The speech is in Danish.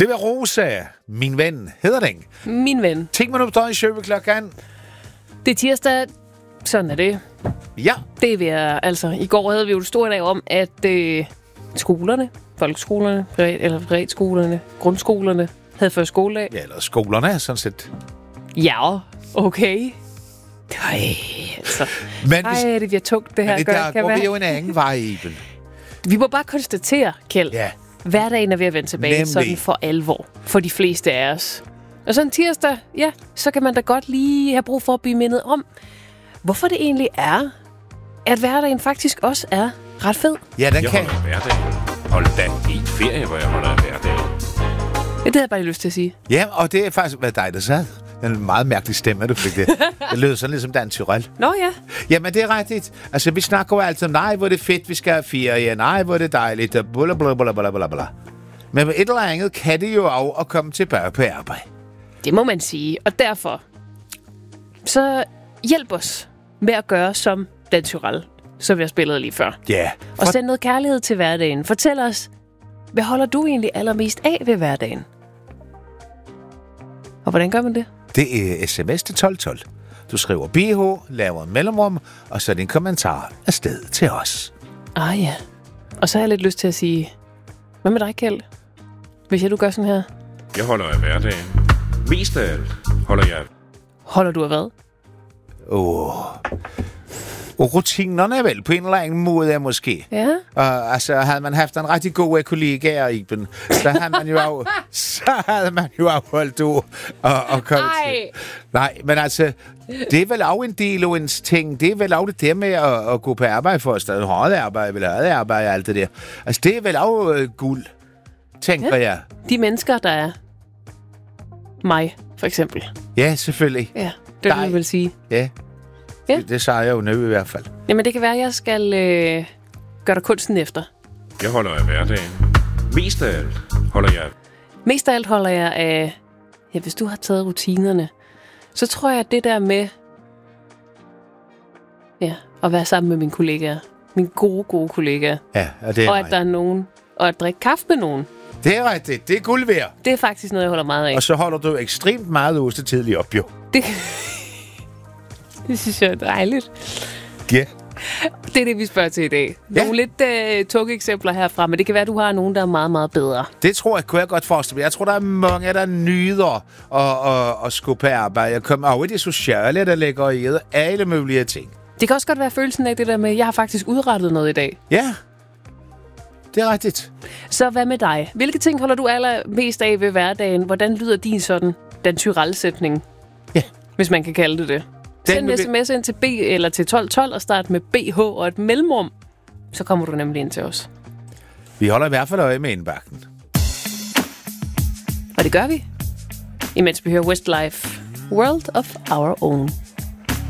Det var Rosa, min ven, hedder den. Min ven. 10 minutter i 7 klokken. Det er tirsdag. Sådan er det. Ja. Det er altså. I går havde vi jo et stort dag om, at skolerne, folkeskolerne, privatskolerne, grundskolerne, havde først skoledag. Ja, eller skolerne, sådan set. Ja, okay. Altså. Men det bliver tungt, det her. men der går vi jo en anden vej, Iben. Vi må bare konstatere, Kjeld. Ja. Hverdagen er ved at vende tilbage, Nemlig. sådan for alvor, for de fleste af os. Og sådan tirsdag, ja, så kan man da godt lige have brug for at blive mindet om, hvorfor det egentlig er, at hverdagen faktisk også er ret fed. Ja, den Jeg kan. holder hverdagen. Hold da en ferie, hvor jeg holder hverdagen. Det havde jeg bare lyst til at sige. Ja, og det er faktisk dig, der sad. En meget mærkelig stemme, du fik det. Det lød sådan ligesom Dan Tyrell. Nå ja. Jamen, det er rigtigt. Altså, vi snakker jo altid om, nej, hvor er det fedt, vi skal have ferie. Nej, hvor er det dejligt. Blablabla. Men med et eller andet kan det jo af at komme tilbage på arbejde. Det må man sige. Og derfor, så hjælp os med at gøre som Dan Tyrell, som vi har spillet lige før. Ja. Og send noget kærlighed til hverdagen. Fortæl os, hvad holder du egentlig allermest af ved hverdagen? Og hvordan gør man det? Det er sms til 1212. Du skriver BH, laver en mellemrum, og så din kommentar afsted til os. Ja. Og så har jeg lidt lyst til at sige, hvad med dig, Kjeld? Hvis jeg du gør sådan her. Jeg holder af hverdagen. Mest af alt holder jeg... Holder du af hvad? Og rutinerne er vel på en eller anden måde måske. Ja. Og altså, havde man haft en rigtig god kollega, Iben, så havde man jo afholdt og kommet til. Nej, men altså, det er vel også en del af ens ting. Det er vel også det der med at gå på arbejde for at stadig holde arbejde, eller have arbejde og alt det der. Altså, det er vel også guld, tænker jeg. De mennesker, der er mig, for eksempel. Ja, selvfølgelig. Ja, det vil jeg vel sige. Ja. Ja. Det sagde jeg jo nu i hvert fald. Jamen, det kan være, at jeg skal gøre dig kunsten efter. Jeg holder af hverdagen. Mest af alt holder jeg... Mest af alt holder jeg af... Ja, hvis du har taget rutinerne, så tror jeg, at det der med... Ja, at være sammen med mine kollegaer. Mine gode kollegaer. Ja, og det er og at der er nogen... Og at drikke kaffe med nogen. Det er rigtigt. Det er guld værd. Det er faktisk noget, jeg holder meget af. Og så holder du ekstremt meget oste tidligt op, jo. Det synes jeg er dejligt. Ja. Det er det, vi spørger til i dag. Nogle lidt tunge eksempler herfra, men det kan være, at du har nogen, der er meget, meget bedre. Det kunne jeg godt forestille mig. Jeg tror, der er mange, der nyder at skubbe på arbejde. Jeg kommer over i det sociale, der ligger i alle mulige ting. Det kan også godt være følelsen af det der med, jeg har faktisk udrettet noget i dag. Ja, det er rigtigt. Så hvad med dig? Hvilke ting holder du allermest af ved hverdagen? Hvordan lyder din sådan, Dan Tyrell-sætning? Ja. Hvis man kan kalde det det. Send en sms ind til B eller til 1212 og start med BH og et mellemrum. Så kommer du nemlig ind til os. Vi holder i hvert fald øje med indbakken. Og det gør vi, imens vi hører Westlife, World of Our Own.